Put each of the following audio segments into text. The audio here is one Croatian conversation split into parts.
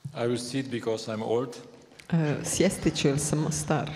I will sit because I'm old. Sjesti ću jer sam star.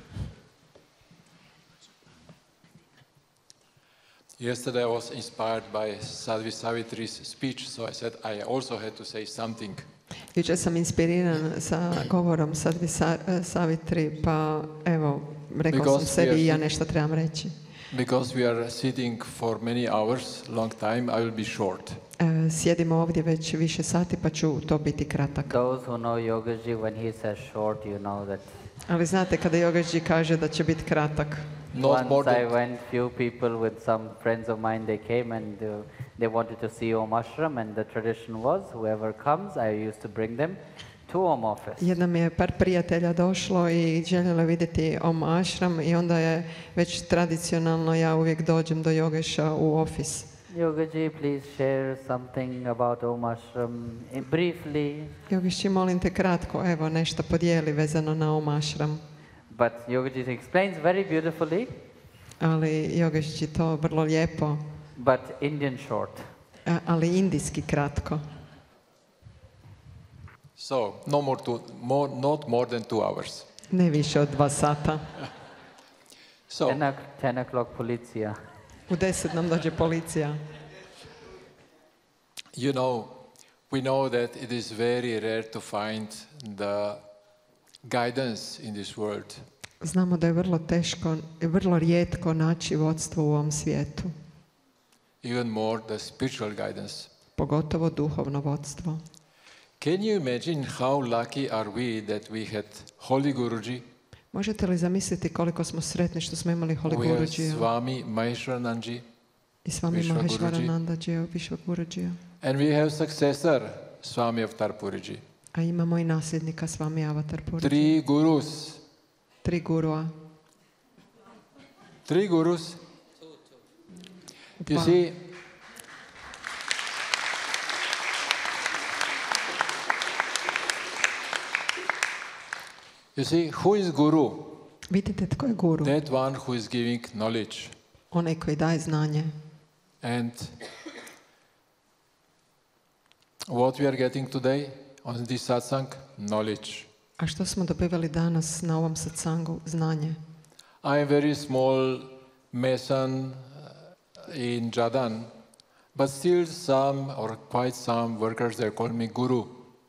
Yesterday I was inspired by Sadhvi Savitri's speech, so I said I also had to say something. Jučer sam inspiriran sa govorom Sadhvi Savitri, pa evo, rekao sam sebi i ja nešto trebam reći. Because we are sitting for many hours, long time, I will be short. Sjedimo ovdje već više sati, pa ću to biti kratak. Those who know Yogaji, when he says short, you know that. Ali znate, kada Yogaji kaže da će biti kratak. Once I went, few people with some friends of mine, they came and they wanted to see Om Ashram, and the tradition was, whoever comes, I used to bring them to Om office. Jednom je par prijatelja došlo i željelo vidjeti Om Ashram i onda je već tradicionalno ja uvijek dođem do Yogeša u ofis. Yogaji, please share something about Om Ashram briefly. Yogeši, molim te kratko, evo nešto podijeli vezano na Om Ashram. But Yogaji explains very beautifully. Ali Yogeši to vrlo lijepo. But Indian short. Ali indijski kratko. So, not more than 2 hours. Ne više od 2 sata. So, 10 o'clock policija. U 10 nam dođe policija. You know, we know that it is very rare to find the guidance in this world. Znamo da je vrlo teško, vrlo rijetko naći vodstvo u ovom svijetu. Even more the spiritual guidance. Pogotovo duhovno vodstvo. Can you imagine how lucky are we that we had Holy Guruji? Možete li zamisliti koliko smo sretni što smo imali Holy Guruji? Swami Maheshwaranandji. I Swami Maheshwaranandji, Vishwa Guruji. And we have successor, Swami Avatar Puriji. A imamo i nasljednika Swami Avatar Puriji. 3 gurus. 3 gurua. 3 gurus. You see, who is guru? Vidite tko je guru? That one who is giving knowledge. Onaj koji daje znanje. And what we are getting today on this satsang? Knowledge. A što smo dobivali danas na ovom satsangu? Znanje. I am very small mason in Jadan, but still some or quite some workers they call me guru.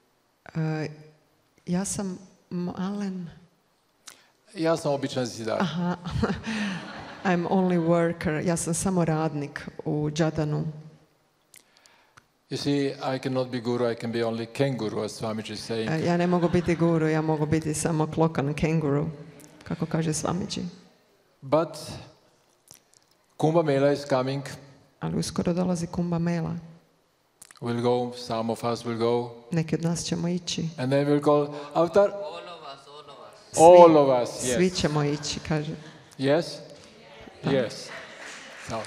Ja sam malen. Ja sam običan zidar. Aha. I'm only worker. Ja sam samo radnik u Jadanu. You see, I cannot be guru, I can be only kenguru, as Swamiji is saying. Ja ne mogu biti guru, ja mogu biti samo klokan kenguru, kako kaže Swamiji. But Kumbh Mela is coming. Ali uskoro dolazi Kumbh Mela. We'll go, some of us will go. Neki od nas ćemo ići. And then we'll call Avatar. All of us, yes. Svi ćemo ići, kaže. Yes? Yes. No.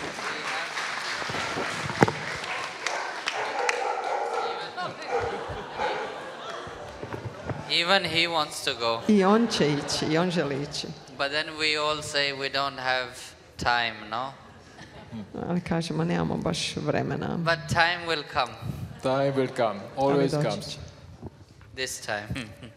Even he wants to go. I on će ići, i on želi ići. But then we all say we don't have time, no? Ali kažemo, nemamo baš vremena. But time will come. Time will come. Always comes. This time.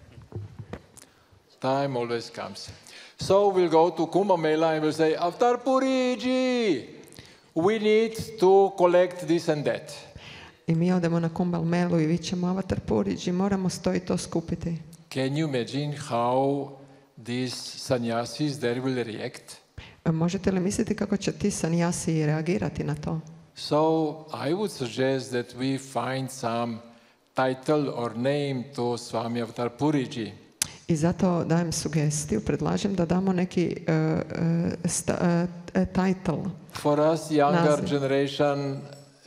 Time always comes. So we'll go to Kumbh Mela and we'll say, Avatar Puriji, we need to collect this and that. I mi odemo na Kumbh Melu i vičemo Avatar Puriji, moramo to skupiti. Can you imagine how these sannyasis there will react? Možete li misliti kako će ti sannyasi reagirati na to? So I would suggest that we find some title or name to Swami Avatar Puriji. I zato dajem sugestiju, predlažem da damo neki title. For us younger generation,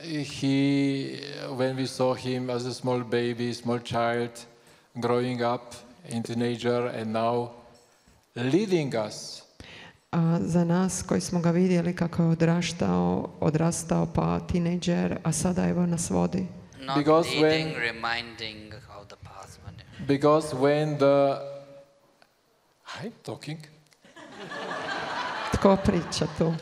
when we saw him as a small baby, small child, growing up in teenager and now leading us. A za nas koji smo ga vidjeli kako je odrastao pa teenager, a sada evo nas vodi. Not leading, reminding of the past. Because when I'm talking. Tko priča tu?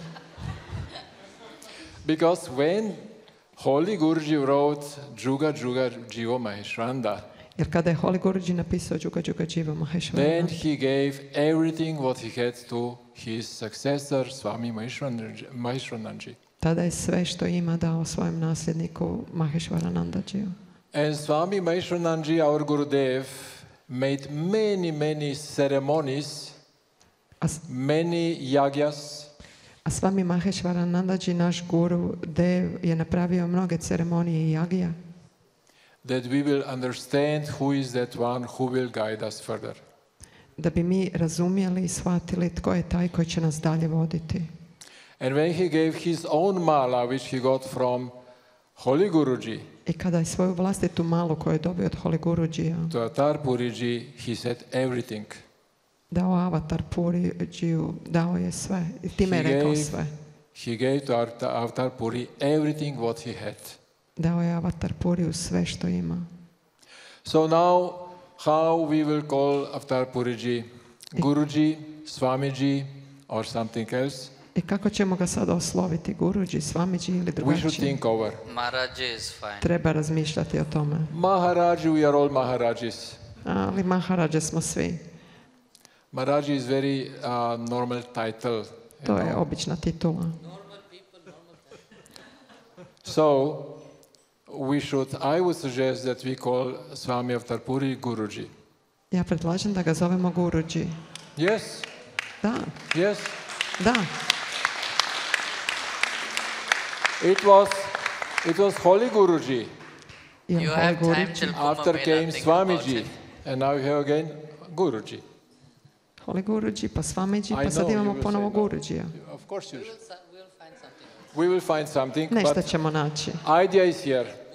Because when Holy Guruji wrote Juga Juga Jiva Maheshwaranda, Jer kada je Holy Guruji napisao Juga Juga Jiva Maheshwarana, then he gave everything what he had to his successor, Swami Maheshwarananji. tada je sve što ima dao svojem nasljedniku Maheshwaranandađiju. And Swami Maheshwarananji, our Gurudev, made many ceremonies, many yagyas, A Swami Maheshwaranandađi, naš guru Dev, je napravio mnoge ceremonije i jagija, that we will understand who is that one who will guide us further. da bi mi razumjeli i shvatili tko je taj koji će nas dalje voditi. And when he gave his own mala, which he got from Holy Guruji, I kada je svoju vlastitu malu koju je dobio od Holy Guruđija to Avatar Puriji, he said everything. dao Avatar Puriđiju, dao je sve. I time je rekao sve. He gave to Avatar Puri everything what he had. Dao je Avatar Puriju sve što ima. So now, how we will call Avatar Puriji? Guruji, Swamiji, or something else? I kako ćemo ga sada osloviti? Guruđi, Swamiji ili We should drugačije? think over. Maharaji is fine. Treba razmišljati o tome. Maharaji, we are all Maharajis. Ali Maharađe smo svi. Maharaji is very normal title. you To je know. obična titula. So, I would suggest that we call Swami Avatar Puri Guruji. Ja predlažem da ga zovemo Guruđi. Yes, Da, yes. da. It was Holy Guruji. Jer You Holy have time Guruji, till Kumbh After Mela, came think about Swamiji. it. And now we have again Guruji. Holy Guruđi, pa Swamiji, I pa sad know, imamo you will ponovo say no. Guruđija. Of course you should. We'll find something. We will find something, Nešto but ćemo naći. idea is here.